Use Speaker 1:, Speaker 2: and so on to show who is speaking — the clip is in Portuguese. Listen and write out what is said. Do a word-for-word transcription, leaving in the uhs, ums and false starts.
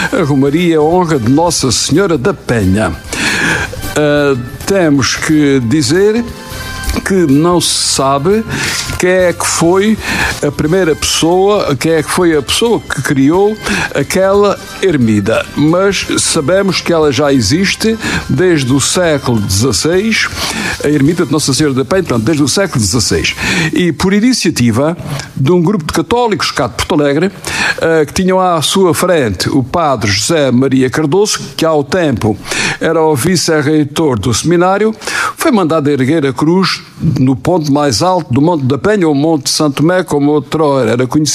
Speaker 1: a Romaria Honra de Nossa Senhora da Penha. Uh, temos que dizer que não se sabe quem é que foi a primeira pessoa, quem é que foi a pessoa que criou aquela ermida, mas sabemos que ela já existe desde o século dezasseis, a ermida de Nossa Senhora da Penha, portanto, desde o século dezasseis, e por iniciativa de um grupo de católicos cá de Porto Alegre, que tinham à sua frente o padre José Maria Cardoso, que ao tempo era o vice-reitor do seminário, foi mandado erguer a cruz no ponto mais alto do Monte da Penha, ou Monte Santo Tomé, como outrora era conhecido,